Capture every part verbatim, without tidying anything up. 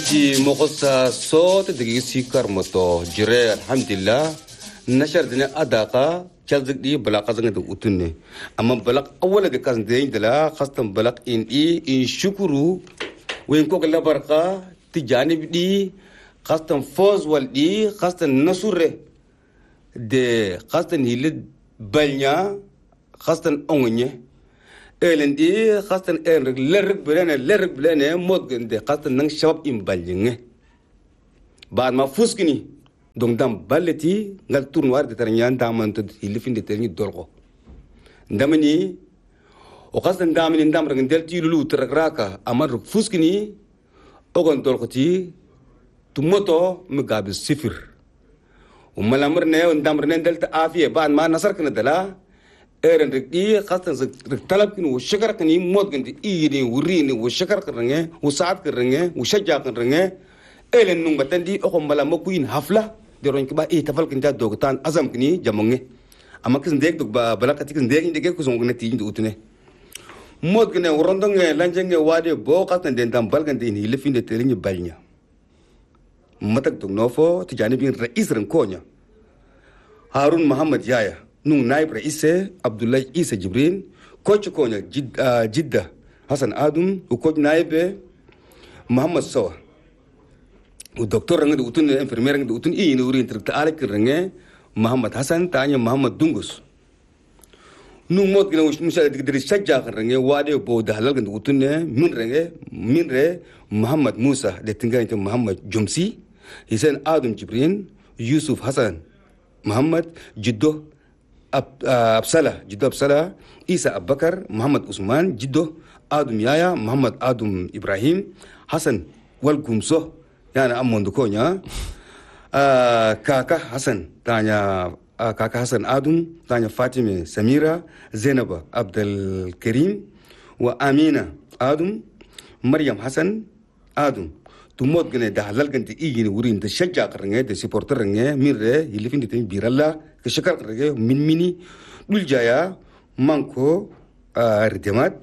ji mokosa sot digi sikar moto jire alhamdulillah nashar dina adaka chalzik di balak azang da utunne amma balak awala de kan de indala khastam balak in i in shukuru wen ko la barqa tijanib di khastam foz wal di khastam nasure de khastam hilid balnya khastam ongne elendi khastan en rek lerk belene lerk belene modgende khastan nang shabab im baljinge baad ma fuskini dong dam balleti ngal tournoir de tarnyan daman to hilifin de terni dolgo ndamani o khastan damini ndam rek del ti lulu trakraka amar fuskini ogon dolgoti tumoto mugabe sifir o malamr ne ndam rek del ta afiye baad ma nasar kana dala eren rek di khastan rek talab kin wo shakar kani mod gandi iri wuri ni wo shakar karnge wo saat karnge wo shajja karnge elen nung batandi o ko mala makuin hafla de ron kiba e tafal kin da dogtan azam kini jamonge amma kin deg dog ba balakati kin deg inde ke ko songne ti inde utune mod gane worondonge lanjenge wade bo khastan den dam balgandi ni lefinde terini balnya matak dog nofo tijani bin rais ran konya harun muhammad yaya nung naib raise abdullah isa jibrin coach konya jidda hasan adum u coach naibe muhammad sawa u doctor ranga utun infirmier ranga utun i ni uri inter taala kirnge muhammad hasan tanya muhammad dungus nung mod gina musa digdiri sajja ranga wade bo dalal ganda utun ne min ranga min re muhammad musa de tinga into muhammad jumsi hisan adum jibrin yusuf hasan muhammad jiddo Absala, Jiddo Absala, Isa Abubakar, Muhammad Usman, Jiddo Adum Yaya, Muhammad Adum Ibrahim, Hassan Wal Gumso, yana amon dukonya, Kaka Hassan, tanya Kaka Hassan Adum, tanya Fatima Samira, Zainab Abdul Karim, wa Amina Adum, Maryam Hassan Adum. Tumot gane da halal ganti igini wurin da shajja karnge da supporter nge mirre hilifin de biralla ke shakar karnge min mini duljaya manko ridemat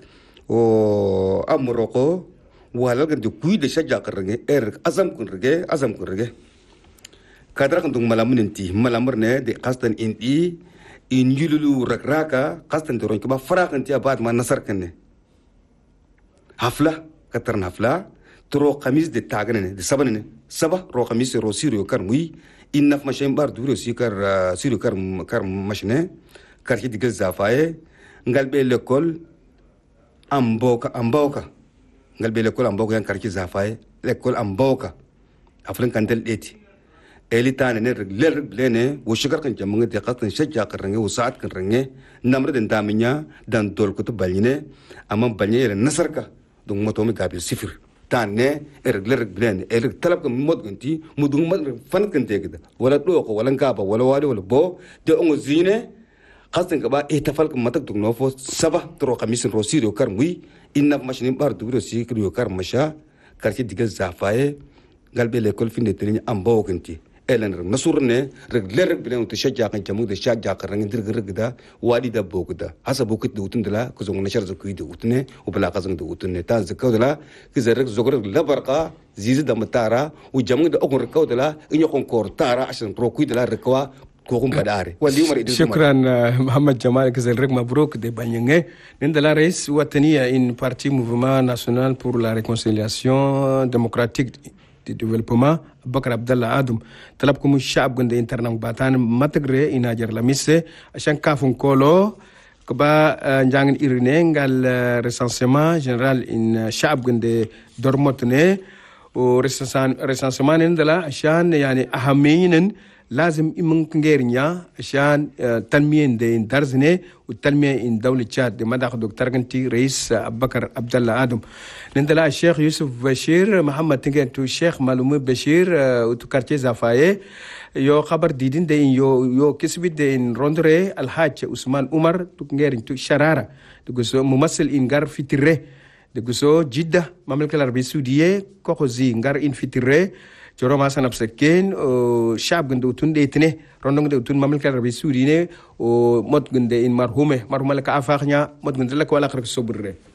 o amroko walal ganti kuy da shajja karnge er azam kun rege azam kun rege kadra kan tung malamun ti malamur ne de qastan indi in yululu rakraka qastan doron ke ba farakan ti abad ma nasar kanne hafla katar hafla tro khamis de tagne de sabane saba ro khamis ro sirio kar mui innaf mashem bar duro sikar sirio kar kar mashne kar ki digal zafaye ngalbe lekol amboka amboka ngalbe lekol amboka yan kar ki zafaye lekol amboka aflan kantel deti elitane ne regler blene wo shikar kan jamunga de qatan shajja qarrange wo saat kan range namre den daminya dan dol ko to baline amam banye nasarka dung moto mi gabil sifir tane ergler glen er talab ko mod gonti mudung mod fan kan tegda wala do ko wala ngaba wala wali wala bo de ongo zine khasin ka ba e tafal ko matak dug no fo saba tro khamis ro siro kar mui inna mashni bar duro si krio kar masha kar ci digal zafaye galbe le kol finde tini ambo gonti elen nasurne regler glen to shajja kan jamu de shajja kan ngir gida wadi da bogda hasa bokut de utundala ko zong na shar zakui de utne o bala kazang de utne ta zakawdala kizarek zogor labarqa zizi da matara o jamu de okon rekawdala inyo kon kor tara ashan rokui de la rekwa ko kum badare wali umar idris shukran muhammad jamal kizarek mabruk de banyenge nindala rais wataniya in parti mouvement national pour la réconciliation démocratique de développement Bakar Abdallah Adum talabkum shab gunde internang batan matagre inajar lamise ashan kafun kolo kaba njangin irine ngal recensement général in shab gunde dormotne o recensement ndala ashan yani ahaminen لازم إمم كنجرنيا عشان تنمية دين درزنة والتنمية إن دولة تشاد مداخل دكتور كنتي رئيس أبو بكر عبد الله آدم نندلا الشيخ يوسف بشير محمد تنجن تو الشيخ معلومة بشير وتكارتي زافاية يو خبر ديدين دين يو يو كسبت دين روندري الحاج عثمان عمر تكنجرن تو شرارة تقصو ممثل إنجار في تره تقصو جدة مملكة العربية السعودية كوكوزي إنجار إن في تره Joro masa napseken o shab gende utun de tene rondong de utun mamlaka arabi saudi ne o mod gende in marhume marhumala ka afaqnya mod gende la ko ala khar soburre